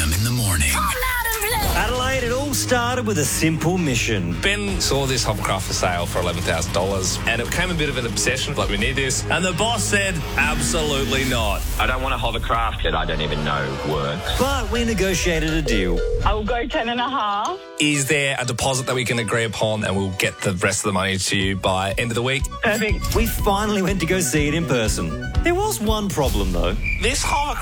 Adam in the morning. Adelaide, it all started with a simple mission. Ben saw this hovercraft for sale for $11,000 and it became a bit of an obsession, like we need this. And the boss said, absolutely not. I don't want a hovercraft that I don't even know works. But we negotiated a deal. I will go 10.5. Is there a deposit that we can agree upon and we'll get the rest of the money to you by end of the week? Perfect. We finally went to go see it in person. There was one problem, though. This hovercraft